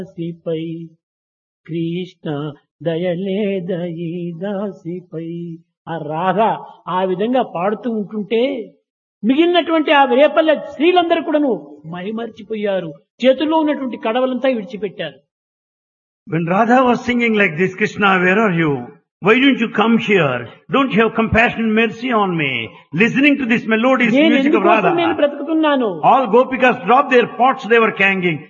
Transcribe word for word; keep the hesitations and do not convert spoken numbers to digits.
దాసిపై కృష్ణ దయలేదయి దాసిపై. ఆ రాధ ఆ విధంగా పాడుతూ ఉంటుంటే మిగిలినటువంటి ఆ రేపల్లె స్త్రీలందరూ కూడాను మైమర్చిపోయారు. చేతుల్లో ఉన్నటువంటి కడవలంతా విడిచిపెట్టారు. When Radha was singing like this, Krishna, where are you? Why don't you come here? Don't you have compassion and mercy on me? Listening to this melodious నేను music of ఎందుకోసం నేను Radha. బ్రతుకుతున్నాను? All gopikas dropped their pots they were carrying.